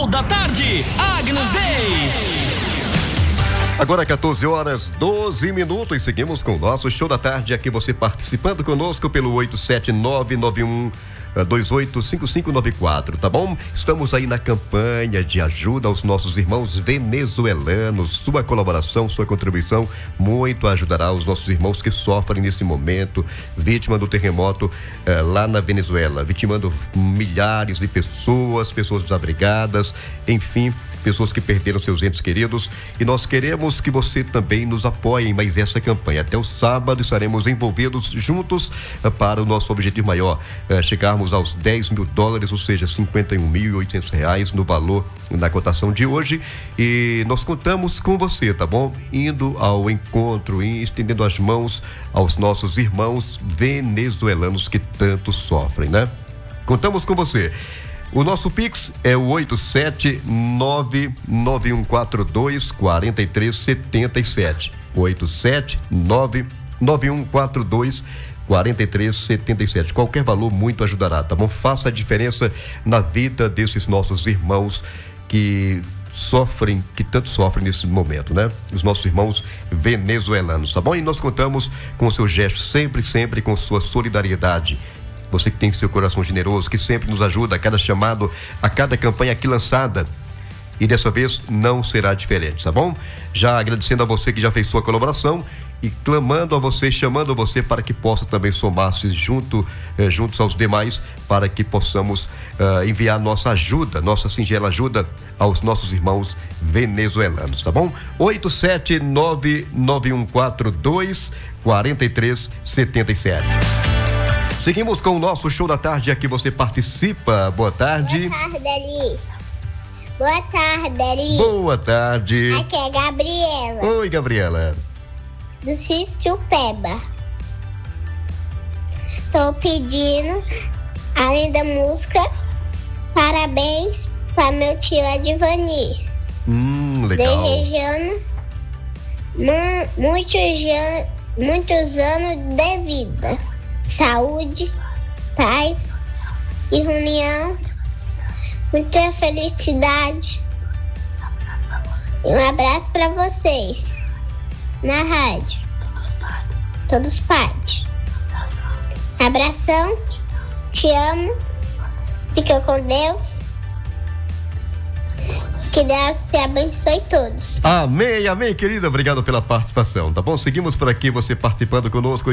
Show da Tarde, Agnus Dei. Agora 14 horas 12 minutos, seguimos com o nosso Show da Tarde, aqui você participando conosco pelo 87991285594, tá bom? Estamos aí na campanha de ajuda aos nossos irmãos venezuelanos. Sua colaboração, sua contribuição muito ajudará os nossos irmãos que sofrem nesse momento, vítima do terremoto lá na Venezuela, vitimando milhares de pessoas desabrigadas, enfim, pessoas que perderam seus entes queridos, e nós queremos que você também nos apoie em mais essa campanha. Até o sábado estaremos envolvidos juntos para o nosso objetivo maior, chegarmos aos 10 mil dólares, ou seja, R$51.800 no valor, na cotação de hoje, e nós contamos com você, tá bom? Indo ao encontro e estendendo as mãos aos nossos irmãos venezuelanos que tanto sofrem, né? Contamos com você. O nosso Pix é o 87991424377. 87991424377. Qualquer valor muito ajudará, tá bom? Faça a diferença na vida desses nossos irmãos que tanto sofrem nesse momento, né? Os nossos irmãos venezuelanos, tá bom? E nós contamos com o seu gesto, sempre com sua solidariedade. Você que tem seu coração generoso, que sempre nos ajuda a cada chamado, a cada campanha aqui lançada. E dessa vez não será diferente, tá bom? Já agradecendo a você que já fez sua colaboração e clamando a você, chamando a você para que possa também somar-se juntos aos demais, para que possamos enviar nossa ajuda, nossa singela ajuda aos nossos irmãos venezuelanos, tá bom? 87991424377. Seguimos com o nosso Show da Tarde, aqui você participa. Boa tarde. Boa tarde, Eli. Boa tarde, Eli. Boa tarde. Aqui é a Gabriela. Oi, Gabriela. Do sítio Peba. Tô pedindo, além da música, parabéns para meu tio Advani. Legal. Desejando muitos anos de vida. Saúde, paz e união, muita felicidade. Um abraço para vocês na rádio. Todos partes. Abração, te amo, fica com Deus. Que Deus te abençoe todos. Amém, amém, querida. Obrigado pela participação, tá bom? Seguimos por aqui, você participando conosco,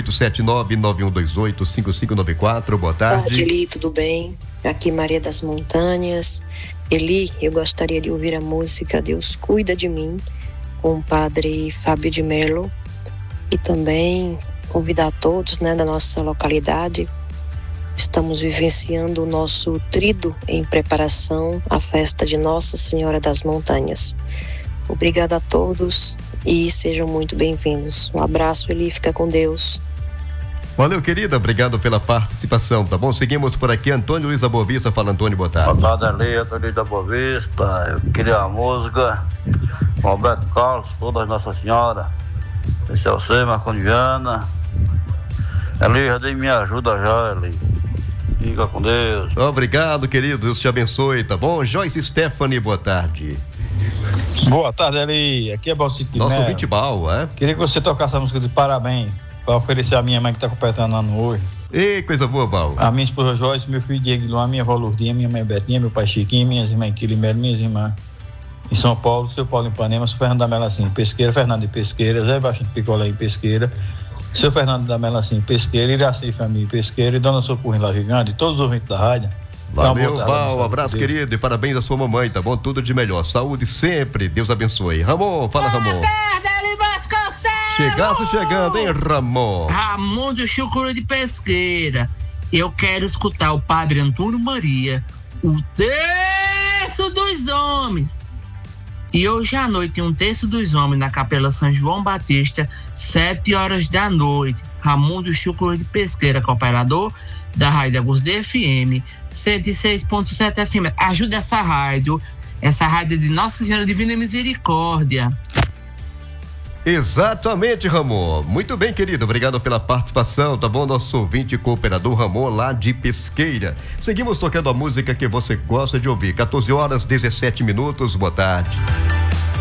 87991285594. Boa tarde. Boa tarde, Eli, tudo bem? Aqui Maria das Montanhas. Eli, eu gostaria de ouvir a música Deus Cuida de Mim, com o padre Fábio de Mello, e também convidar todos, né, da nossa localidade. Estamos vivenciando o nosso trido em preparação à festa de Nossa Senhora das Montanhas. Obrigada a todos e sejam muito bem-vindos. Um abraço, Eli, fica com Deus. Valeu, querida, obrigado pela participação, tá bom? Seguimos por aqui, Antônio Luiz da Boa Vista. Fala, Antônio, boa tarde. Boa tarde, Eli, Antônio da Boa Vista. Eu queria a música Roberto Carlos, Todas Nossa Senhora. Esse é o seu, Marcondiana. Eli, já dei minha ajuda já, Eli. Fica com Deus. Obrigado, querido. Deus te abençoe, tá bom? Joyce Stephanie, boa tarde. Boa tarde, Eli. Aqui é Balcito. Nosso ouvinte Bal, é? Queria que você tocasse a música de parabéns para oferecer a minha mãe que está completando ano hoje. Ei, coisa boa, Bal. A minha esposa Joyce, meu filho Diego Luan, minha avó Lourdinha, minha mãe Betinha, meu pai Chiquinho, minhas irmãs Quilimero, minhas irmãs em São Paulo, seu Paulo em Ipanema, seu Fernando da Melancini, Pesqueira, Fernando de Pesqueira, Zé Baixinho de Picolé em Pesqueira, seu Fernando da Melancini, Pesqueira, Iraci Família, Pesqueira, e Dona Socorro em La Gigante, e todos os ouvintes da rádio. Valeu, Val, um abraço, querido, e parabéns à sua mamãe, tá bom? Tudo de melhor, saúde sempre, Deus abençoe. Ramon, fala, Ramon. Boa tarde, Eli Vasconcelos. Chegasse chegando, hein, Ramon? Ramon do Chucuru de Pesqueira. Eu quero escutar o Padre Antônio Maria, o Terço dos Homens. E hoje à noite tem um Terço dos Homens na Capela São João Batista, 7 horas da noite. Ramon do Chucuru de Pesqueira, cooperador da Rádio Agnus Dei FM, 106.7 FM. Ajuda essa rádio é de Nossa Senhora Divina Misericórdia. Exatamente, Ramon. Muito bem, querido. Obrigado pela participação, tá bom? Nosso ouvinte cooperador Ramon, lá de Pesqueira. Seguimos tocando a música que você gosta de ouvir. 14 horas, 17 minutos. Boa tarde.